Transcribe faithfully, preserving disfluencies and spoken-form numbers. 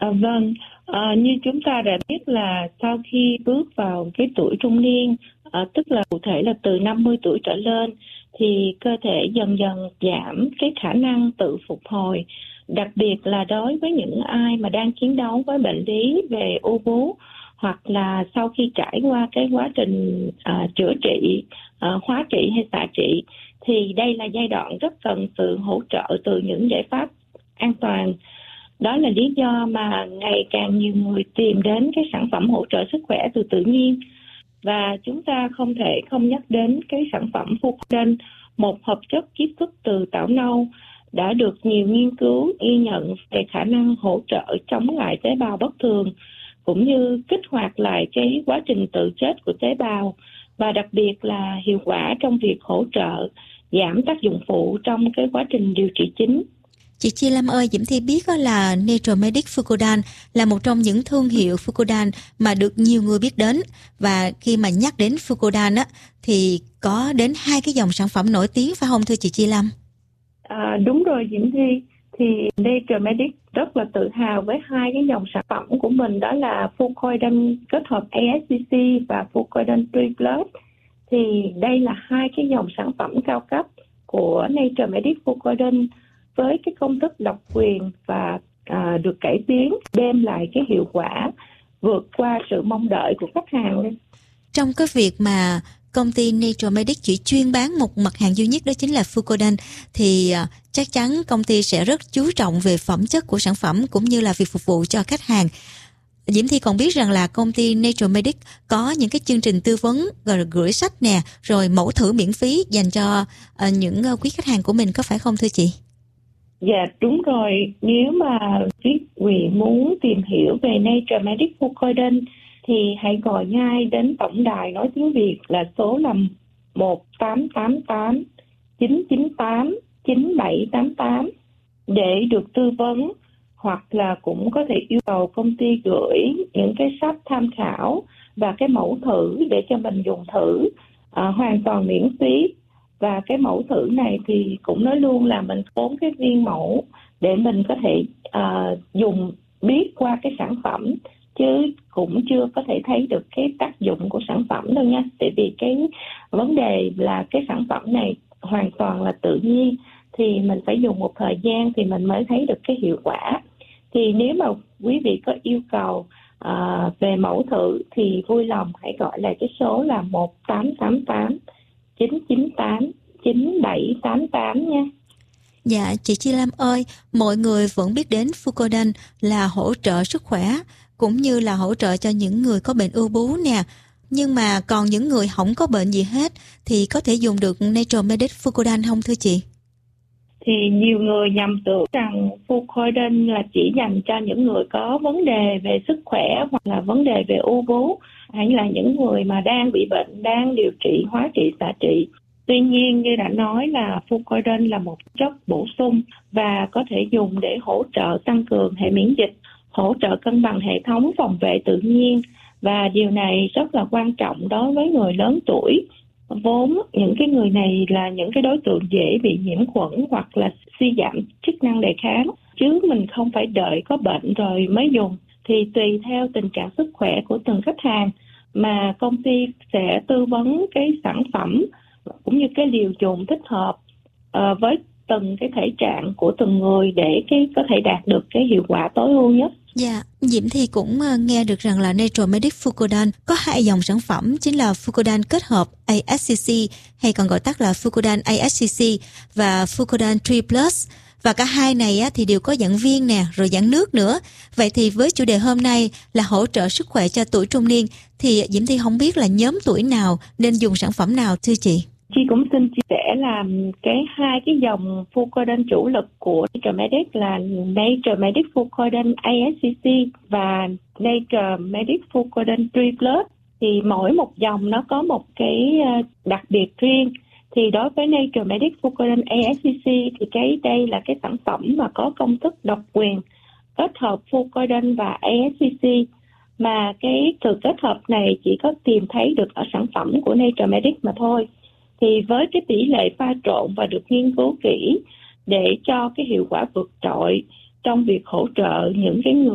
À, vâng, à, như chúng ta đã biết là sau khi bước vào cái tuổi trung niên, à, tức là cụ thể là từ năm mươi tuổi trở lên, thì cơ thể dần dần giảm cái khả năng tự phục hồi, đặc biệt là đối với những ai mà đang chiến đấu với bệnh lý về u vú, hoặc là sau khi trải qua cái quá trình à, chữa trị, à, hóa trị hay xạ trị, thì đây là giai đoạn rất cần sự hỗ trợ từ những giải pháp an toàn. Đó là lý do mà ngày càng nhiều người tìm đến cái sản phẩm hỗ trợ sức khỏe từ tự nhiên. Và chúng ta không thể không nhắc đến cái sản phẩm Fucodan, một hợp chất chiết xuất từ tảo nâu, đã được nhiều nghiên cứu ghi nhận về khả năng hỗ trợ chống lại tế bào bất thường, cũng như kích hoạt lại cái quá trình tự chết của tế bào, và đặc biệt là hiệu quả trong việc hỗ trợ giảm tác dụng phụ trong cái quá trình điều trị chính. Chị Chi Lâm ơi, Diễm Thi biết là Naturomedic Fucodan là một trong những thương hiệu Fucodan mà được nhiều người biết đến. Và khi mà nhắc đến Fucodan á, thì có đến hai cái dòng sản phẩm nổi tiếng phải không thưa chị Chi Lâm? À, đúng rồi Diễm Thi, thì Naturomedic rất là tự hào với hai cái dòng sản phẩm của mình, đó là Fucodan kết hợp a ét xê xê và Fucodan ba plus. Thì đây là hai cái dòng sản phẩm cao cấp của Naturomedic Fucodan với cái công thức độc quyền và à, được cải tiến, đem lại cái hiệu quả vượt qua sự mong đợi của khách hàng. Trong cái việc mà công ty Naturomedic chỉ chuyên bán một mặt hàng duy nhất, đó chính là Fucodan, thì à, chắc chắn công ty sẽ rất chú trọng về phẩm chất của sản phẩm cũng như là việc phục vụ cho khách hàng. Diễm Thi còn biết rằng là công ty Naturomedic có những cái chương trình tư vấn, rồi gửi sách nè, rồi mẫu thử miễn phí dành cho à, những quý khách hàng của mình, có phải không thưa chị? Dạ đúng rồi, nếu mà quý vị muốn tìm hiểu về Naturomedic Fucodan thì hãy gọi ngay đến tổng đài nói tiếng Việt là số là một tám tám tám chín chín tám chín bảy tám tám để được tư vấn, hoặc là cũng có thể yêu cầu công ty gửi những cái sách tham khảo và cái mẫu thử để cho mình dùng thử à, hoàn toàn miễn phí. Và cái mẫu thử này thì cũng nói luôn là mình bốn cái viên mẫu để mình có thể uh, dùng biết qua cái sản phẩm, chứ cũng chưa có thể thấy được cái tác dụng của sản phẩm đâu nha. Tại vì cái vấn đề là cái sản phẩm này hoàn toàn là tự nhiên, thì mình phải dùng một thời gian thì mình mới thấy được cái hiệu quả. Thì nếu mà quý vị có yêu cầu uh, về mẫu thử thì vui lòng hãy gọi lại cái số là một tám tám tám chín chín tám chín bảy tám tám nha. Dạ, chị Chi Lâm ơi, mọi người vẫn biết đến Fucodan là hỗ trợ sức khỏe cũng như là hỗ trợ cho những người có bệnh ưu bú nè. Nhưng mà còn những người không có bệnh gì hết thì có thể dùng được Naturomedic Fucodan không thưa chị? Thì nhiều người nhầm tưởng rằng Fucodan là chỉ dành cho những người có vấn đề về sức khỏe hoặc là vấn đề về ưu bú, hay là những người mà đang bị bệnh, đang điều trị, hóa trị, xạ trị. Tuy nhiên, như đã nói là Fucodan là một chất bổ sung và có thể dùng để hỗ trợ tăng cường hệ miễn dịch, hỗ trợ cân bằng hệ thống phòng vệ tự nhiên, và điều này rất là quan trọng đối với người lớn tuổi. Vốn những cái người này là những cái đối tượng dễ bị nhiễm khuẩn hoặc là suy giảm chức năng đề kháng, chứ mình không phải đợi có bệnh rồi mới dùng. Thì tùy theo tình trạng sức khỏe của từng khách hàng mà công ty sẽ tư vấn cái sản phẩm cũng như cái liều dùng thích hợp uh, với từng cái thể trạng của từng người để cái có thể đạt được cái hiệu quả tối ưu nhất. Dạ, Diễm Thi cũng nghe được rằng là Naturomedic Fucodan có hai dòng sản phẩm, chính là Fucodan kết hợp a ét xê xê hay còn gọi tắt là Fucodan a ét xê xê và Fucodan ba plus. Và cả hai này á, thì đều có dạng viên nè, rồi dạng nước nữa. Vậy thì với chủ đề hôm nay là hỗ trợ sức khỏe cho tuổi trung niên, thì Diễm Thi không biết là nhóm tuổi nào nên dùng sản phẩm nào thưa chị? Chị cũng xin chia sẻ là cái hai cái dòng Fucodan chủ lực của Naturomedic là Naturomedic Fucodan a ét xê xê và Naturomedic Fucodan ba plus. Thì mỗi một dòng nó có một cái đặc biệt riêng. Thì đối với Naturomedic Fucodan a ét xê xê thì cái đây là cái sản phẩm mà có công thức độc quyền kết hợp Fucodan và a ét xê xê, mà cái sự kết hợp này chỉ có tìm thấy được ở sản phẩm của Naturomedic mà thôi. Thì với cái tỷ lệ pha trộn và được nghiên cứu kỹ để cho cái hiệu quả vượt trội trong việc hỗ trợ những cái người